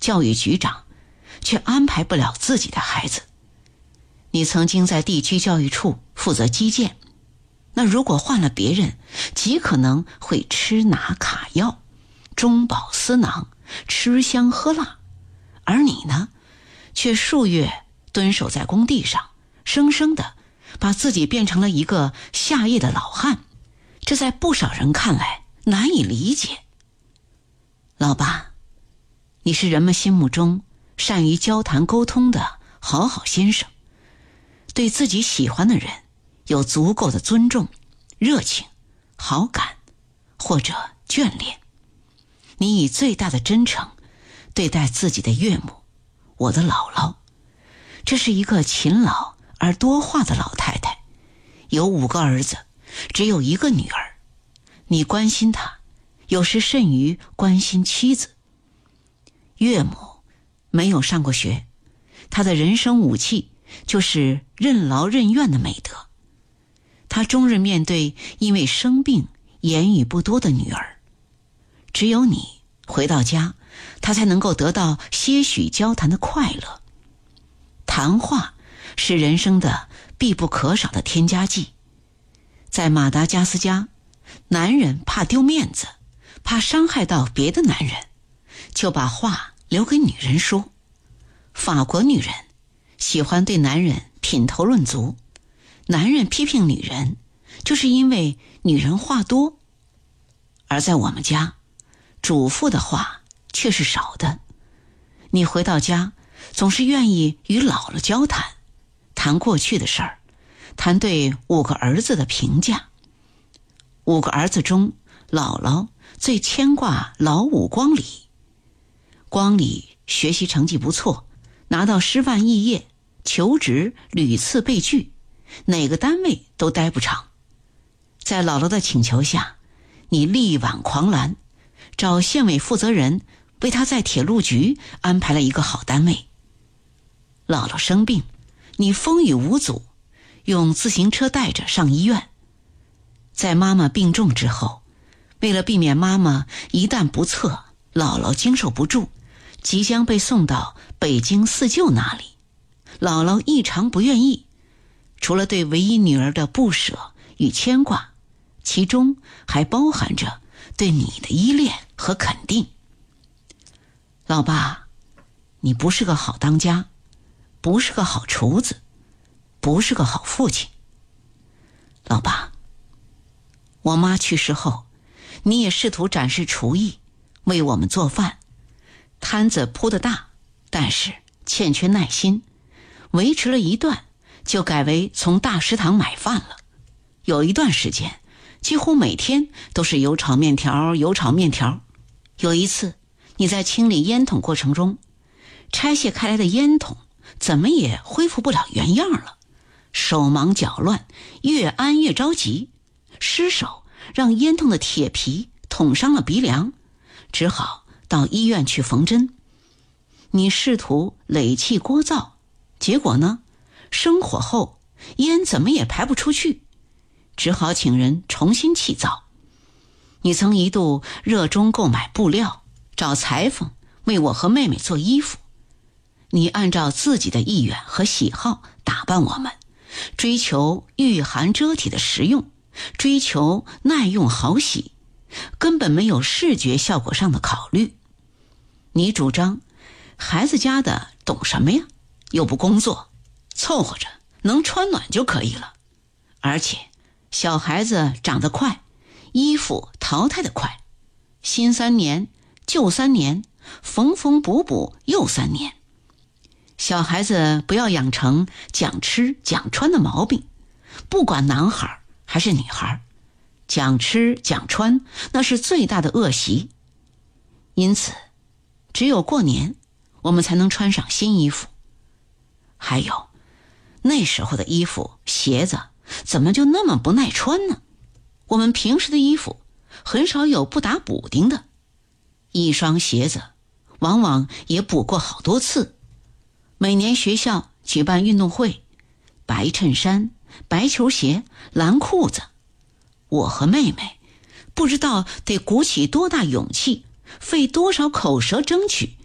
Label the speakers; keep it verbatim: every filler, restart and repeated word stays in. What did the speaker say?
Speaker 1: 教育局长，却安排不了自己的孩子。你曾经在地区教育处负责基建，那如果换了别人，极可能会吃拿卡药，中饱私囊，吃香喝辣。而你呢，却数月蹲守在工地上，生生的把自己变成了一个下业的老汉，这在不少人看来难以理解。老爸，你是人们心目中善于交谈沟通的好好先生，对自己喜欢的人有足够的尊重、热情、好感或者眷恋。你以最大的真诚对待自己的岳母，我的姥姥。这是一个勤劳而多话的老太太，有五个儿子，只有一个女儿。你关心她，有时甚于关心妻子。岳母没有上过学，她的人生武器就是任劳任怨的美德。她终日面对因为生病言语不多的女儿，只有你回到家，她才能够得到些许交谈的快乐。谈话是人生的必不可少的添加剂。在马达加斯加，男人怕丢面子，怕伤害到别的男人，就把话留给女人说。法国女人喜欢对男人品头论足，男人批评女人就是因为女人话多。而在我们家，主妇的话却是少的。你回到家总是愿意与姥姥交谈，谈过去的事儿，谈对五个儿子的评价。五个儿子中，姥姥最牵挂老五光礼。光礼学习成绩不错，拿到师范肄业，求职屡次被拒，哪个单位都待不长。在姥姥的请求下，你力挽狂澜，找县委负责人为他在铁路局安排了一个好单位。姥姥生病，你风雨无阻，用自行车带着上医院。在妈妈病重之后，为了避免妈妈一旦不测，姥姥经受不住，即将被送到北京四舅那里，姥姥异常不愿意。除了对唯一女儿的不舍与牵挂，其中还包含着对你的依恋和肯定。老爸，你不是个好当家，不是个好厨子，不是个好父亲。老爸，我妈去世后，你也试图展示厨艺，为我们做饭，摊子铺得大，但是欠缺耐心，维持了一段就改为从大食堂买饭了。有一段时间几乎每天都是油炒面条，油炒面条。有一次你在清理烟筒过程中，拆卸开来的烟筒怎么也恢复不了原样了，手忙脚乱，越安越着急，失手让烟筒的铁皮捅伤了鼻梁，只好到医院去缝针。你试图垒气锅灶，结果呢，生火后烟怎么也排不出去，只好请人重新气灶。你曾一度热衷购买布料，找裁缝为我和妹妹做衣服。你按照自己的意愿和喜好打扮我们，追求御寒遮体的实用，追求耐用好洗，根本没有视觉效果上的考虑。你主张孩子家的懂什么呀，又不工作，凑合着能穿暖就可以了。而且小孩子长得快，衣服淘汰得快，新三年旧三年，缝缝补补又三年。小孩子不要养成讲吃讲穿的毛病，不管男孩还是女孩，讲吃讲穿那是最大的恶习。因此只有过年我们才能穿上新衣服。还有那时候的衣服鞋子怎么就那么不耐穿呢？我们平时的衣服很少有不打补丁的，一双鞋子往往也补过好多次。每年学校举办运动会，白衬衫、白球鞋、蓝裤子，我和妹妹不知道得鼓起多大勇气，费多少口舌争取，